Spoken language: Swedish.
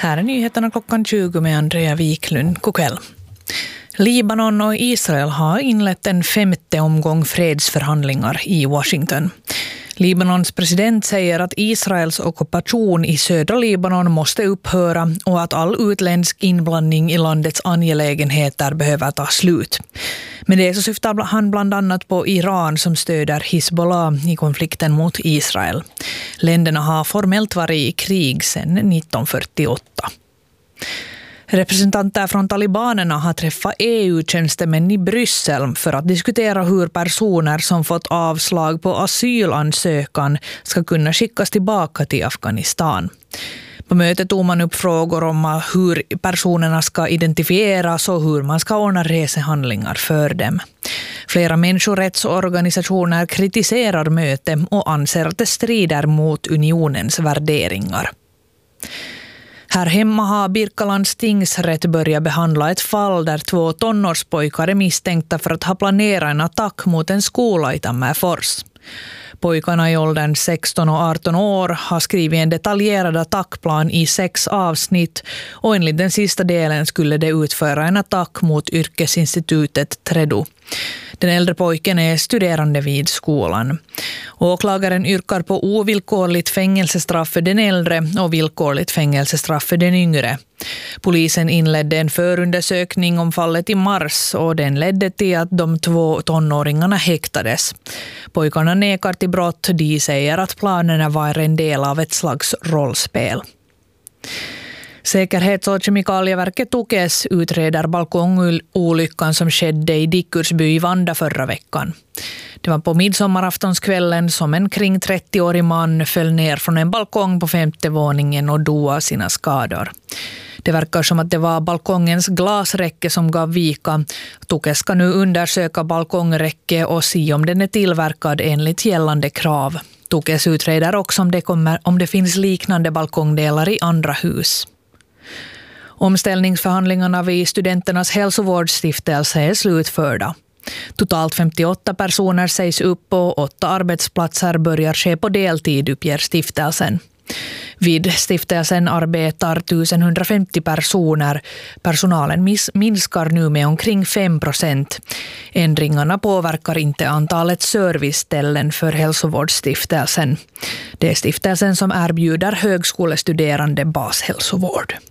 Här är nyheterna klockan 20 med Andrea Wiklund. God kväll. Libanon och Israel har inlett en 5:e omgång fredsförhandlingar i Washington. Libanons president säger att Israels ockupation i södra Libanon måste upphöra och att all utländsk inblandning i landets angelägenheter behöver ta slut. Med det så syftar han bland annat på Iran som stöder Hizbollah i konflikten mot Israel. Länderna har formellt varit i krig sedan 1948. Representanter från talibanerna har träffat EU-tjänstemän i Bryssel för att diskutera hur personer som fått avslag på asylansökan ska kunna skickas tillbaka till Afghanistan. På mötet tog man upp frågor om hur personerna ska identifieras och hur man ska ordna resehandlingar för dem. Flera människorättsorganisationer kritiserar mötet och anser att det strider mot unionens värderingar. Här hemma har Birkalands tingsrätt börjat behandla ett fall där 2 tonårspojkar är misstänkta för att ha planerat en attack mot en skola i Tammerfors. Pojkarna i åldern 16 och 18 år har skrivit en detaljerad attackplan i 6 avsnitt och enligt den sista delen skulle de utföra en attack mot yrkesinstitutet Tredo. Den äldre pojken är studerande vid skolan. Åklagaren yrkar på ovillkorligt fängelsestraff för den äldre och villkorligt fängelsestraff för den yngre. Polisen inledde en förundersökning om fallet i mars och den ledde till att de 2 tonåringarna häktades. Pojkarna nekar till brott. De säger att planerna var en del av ett slags rollspel. Säkerhets- och kemikalieverket Tukes utreder balkongolyckan som skedde i Dickursby i Vanda förra veckan. Det var på midsommaraftonskvällen som en kring 30-årig man föll ner från en balkong på 5:e våningen och dog av sina skador. Det verkar som att det var balkongens glasräcke som gav vika. Tukes ska nu undersöka balkongräcke och se om den är tillverkad enligt gällande krav. Tukes utreder också om det finns liknande balkongdelar i andra hus. Omställningsförhandlingarna vid studenternas hälsovårdsstiftelse är slutförda. Totalt 58 personer sägs upp och 8 arbetsplatser börjar ske på deltid, uppger stiftelsen. Vid stiftelsen arbetar 1150 personer. Personalen minskar nu med omkring 5%. Ändringarna påverkar inte antalet serviceställen för hälsovårdsstiftelsen. Det är stiftelsen som erbjuder högskolestuderande bashälsovård.